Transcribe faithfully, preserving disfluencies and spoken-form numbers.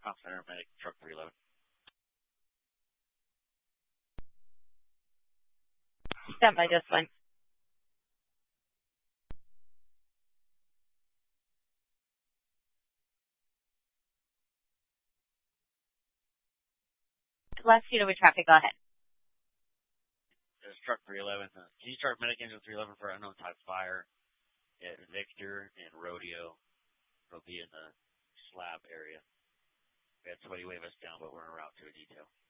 Comp Center, medic, truck three eleven. Stand by just one. Last unit with traffic, go ahead. There's truck three eleven. Uh, can you start medic engine three eleven for unknown type fire at Victor and Rodeo? It'll be in the slab area. We had somebody wave us down, but we're en route to a detail.